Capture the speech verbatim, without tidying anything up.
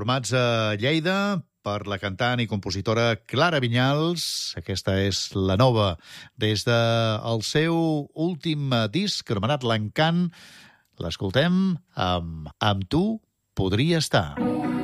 Formats a Lleida per la cantant i compositora Clara Vinyals. Aquesta és la nova des del seu últim disc, anomenat L'Encant. L'escoltem amb Amb tu podria estar.